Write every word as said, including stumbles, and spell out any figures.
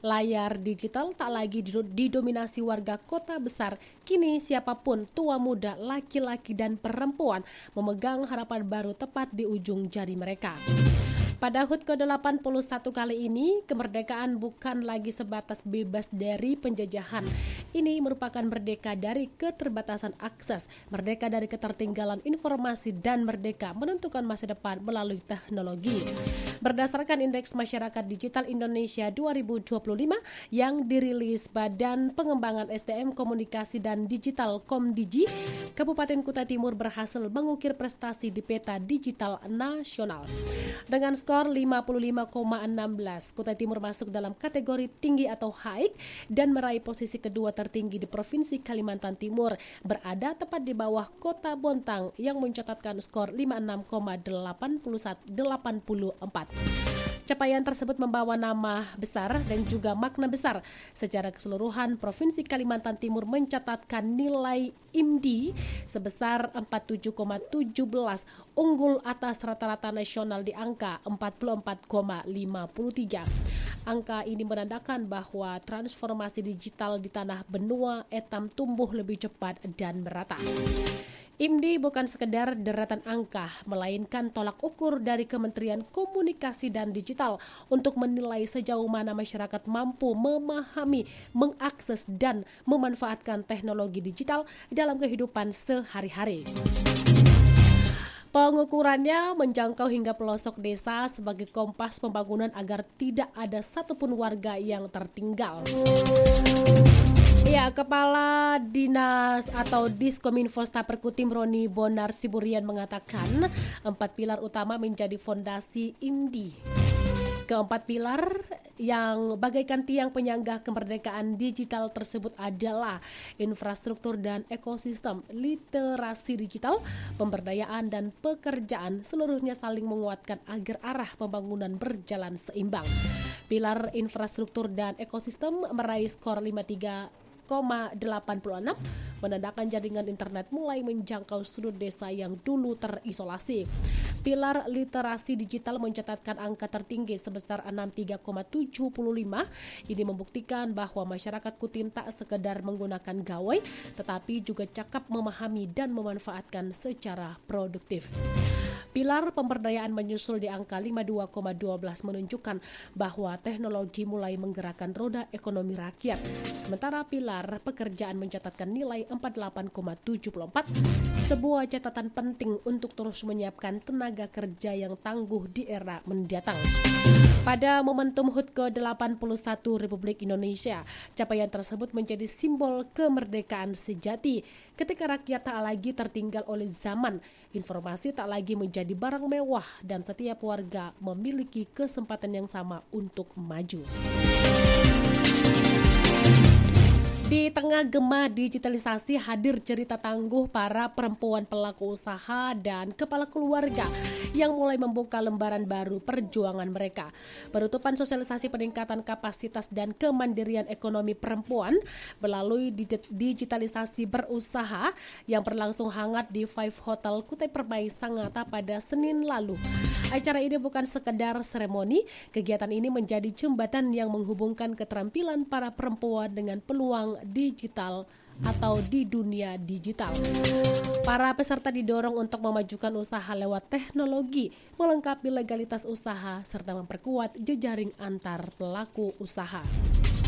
Layar digital tak lagi didominasi warga kota besar, kini siapapun, tua muda, laki-laki dan perempuan memegang harapan baru tepat di ujung jari mereka. Pada H U T ke delapan puluh satu kali ini, kemerdekaan bukan lagi sebatas bebas dari penjajahan. Ini merupakan merdeka dari keterbatasan akses, merdeka dari ketertinggalan informasi, dan merdeka menentukan masa depan melalui teknologi. Berdasarkan Indeks Masyarakat Digital Indonesia dua ribu dua puluh lima yang dirilis Badan Pengembangan S D M Komunikasi dan Digital Komdigi, Kabupaten Kutai Timur berhasil mengukir prestasi di peta digital nasional. Dengan skor lima puluh lima koma enam belas, Kutai Timur masuk dalam kategori tinggi atau high dan meraih posisi kedua tertinggi di Provinsi Kalimantan Timur, berada tepat di bawah Kota Bontang yang mencatatkan skor lima puluh enam koma delapan empat. Capaian tersebut membawa nama besar dan juga makna besar. Secara keseluruhan, Provinsi Kalimantan Timur mencatatkan nilai I M D I sebesar empat puluh tujuh koma satu tujuh, unggul atas rata-rata nasional di angka empat puluh empat koma lima tiga. Angka ini menandakan bahwa transformasi digital di tanah benua etam tumbuh lebih cepat dan merata. I M D I bukan sekedar deretan angka, melainkan tolak ukur dari Kementerian Komunikasi dan Digital untuk menilai sejauh mana masyarakat mampu memahami, mengakses, dan memanfaatkan teknologi digital dalam kehidupan sehari-hari. Pengukurannya menjangkau hingga pelosok desa sebagai kompas pembangunan agar tidak ada satupun warga yang tertinggal. Ya, Kepala Dinas atau Diskominfo Staf Perkutim Roni Bonar Siburian mengatakan empat pilar utama menjadi fondasi I M D I. Keempat pilar yang bagaikan tiang penyangga kemerdekaan digital tersebut adalah infrastruktur dan ekosistem, literasi digital, pemberdayaan dan pekerjaan, seluruhnya saling menguatkan agar arah pembangunan berjalan seimbang. Pilar infrastruktur dan ekosistem meraih skor lima puluh tiga koma delapan enam, menandakan jaringan internet mulai menjangkau sudut desa yang dulu terisolasi. Pilar literasi digital mencatatkan angka tertinggi sebesar enam puluh tiga koma tujuh lima. Ini membuktikan bahwa masyarakat Kutim tak sekedar menggunakan gawai, tetapi juga cakap memahami dan memanfaatkan secara produktif. Pilar pemberdayaan menyusul di angka lima puluh dua koma satu dua, menunjukkan bahwa teknologi mulai menggerakkan roda ekonomi rakyat. Sementara pilar pekerjaan mencatatkan nilai empat puluh delapan koma tujuh empat, sebuah catatan penting untuk terus menyiapkan tenaga kerja yang tangguh di era mendatang. Pada momentum H U T ke delapan puluh satu Republik Indonesia, capaian tersebut menjadi simbol kemerdekaan sejati. Ketika rakyat tak lagi tertinggal oleh zaman, informasi tak lagi menjadi barang mewah dan setiap warga memiliki kesempatan yang sama untuk maju. Di tengah gema digitalisasi, hadir cerita tangguh para perempuan pelaku usaha dan kepala keluarga yang mulai membuka lembaran baru perjuangan mereka. Penutupan sosialisasi peningkatan kapasitas dan kemandirian ekonomi perempuan melalui digitalisasi berusaha yang berlangsung hangat di Five Hotel Kutai Permai Sangatta pada Senin lalu. Acara ini bukan sekedar seremoni, kegiatan ini menjadi jembatan yang menghubungkan keterampilan para perempuan dengan peluang digital atau di dunia digital. Para peserta didorong untuk memajukan usaha lewat teknologi, melengkapi legalitas usaha, serta memperkuat jejaring antar pelaku usaha.